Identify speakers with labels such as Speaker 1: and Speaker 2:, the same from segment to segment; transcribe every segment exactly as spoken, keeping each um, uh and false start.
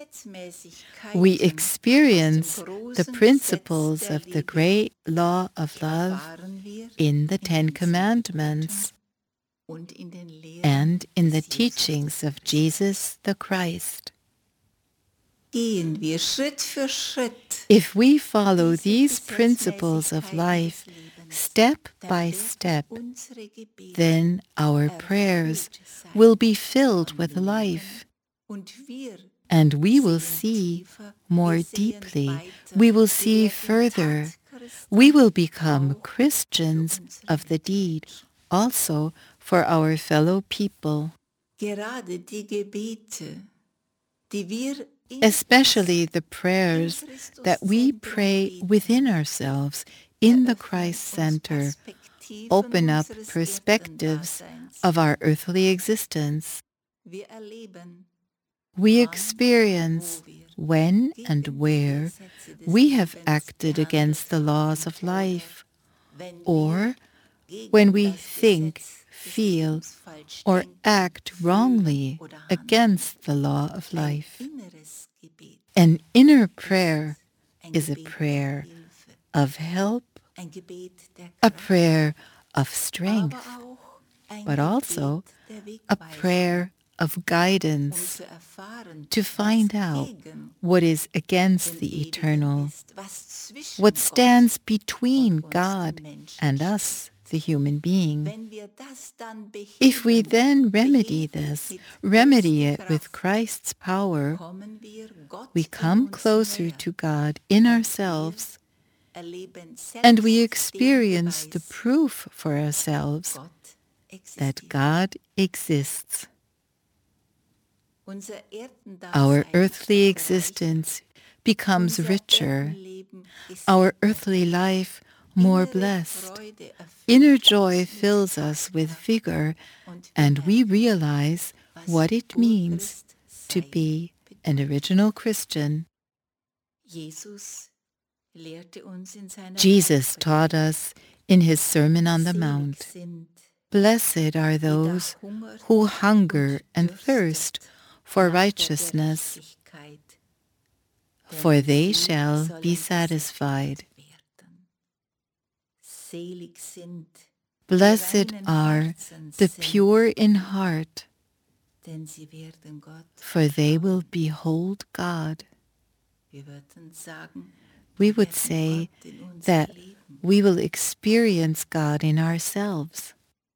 Speaker 1: We experience the principles of the great law of love in the Ten Commandments and in the teachings of Jesus the Christ. If we follow these principles of life step by step, then our prayers will be filled with life, and we will see more deeply, we will see further, we will become Christians of the deed, also for our fellow people. Especially the prayers that we pray within ourselves in the Christ Center open up perspectives of our earthly existence. We experience when and where we have acted against the laws of life, or when we think, feel, or act wrongly against the law of life. An inner prayer is a prayer of help, a prayer of strength, but also a prayer of guidance to find out what is against the eternal, what stands between God and us, the human being. If we then remedy this, remedy it with Christ's power, we come closer to God in ourselves, and we experience the proof for ourselves that God exists. Our earthly existence becomes richer, our earthly life more blessed. Inner joy fills us with vigor, and we realize what it means to be an original Christian. Jesus taught us in his Sermon on the Mount, "Blessed are those who hunger and thirst for righteousness, for they shall be satisfied. Blessed are the pure in heart, for they will behold God." We would say that we will experience God in ourselves.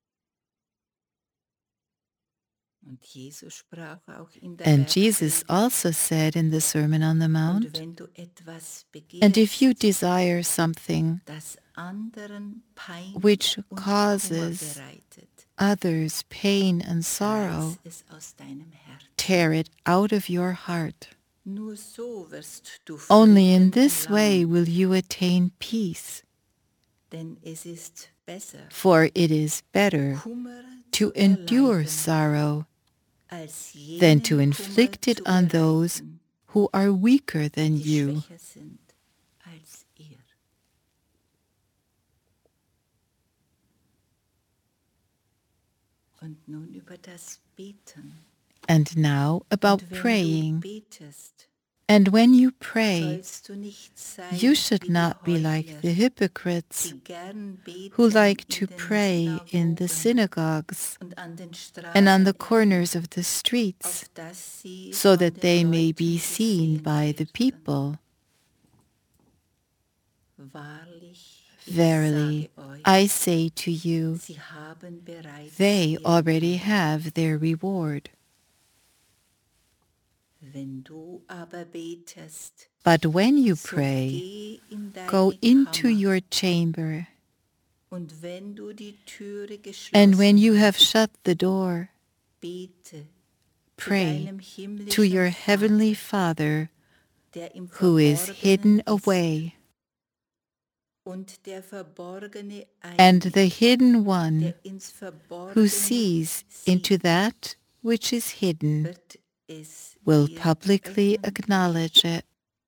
Speaker 1: And Jesus also said in the Sermon on the Mount, "And if you desire something which causes others pain and sorrow, tear it out of your heart. Only in this way will you attain peace. For it is better to endure sorrow than to inflict it on those who are weaker than you." And now about praying. And when you pray, you should not be like the hypocrites who like to pray in the synagogues and on the corners of the streets, so that they may be seen by the people. Verily, I say to you, they already have their reward. But when you pray, go into your chamber, and when you have shut the door, pray to your heavenly Father who is hidden away, and the hidden one who sees into that which is hidden will publicly acknowledge it.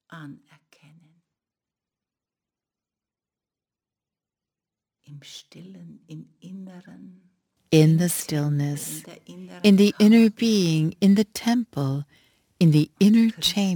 Speaker 1: In the stillness, in the inner being, in the temple, in the inner chamber.